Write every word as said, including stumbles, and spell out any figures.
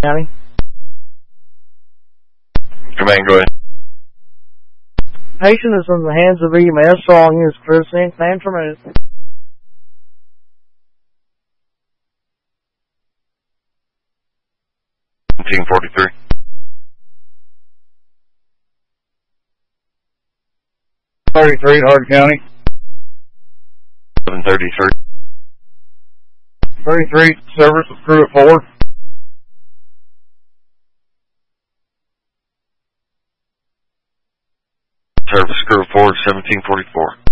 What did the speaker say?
County. Command, go ahead. Patient is in the hands of E M S. All units clear scene. Stand for a minute. seventeen forty-three. thirty-three, Hardin County. seven thirty-three. thirty-three, service with crew at four. Service crew four, seventeen forty-four.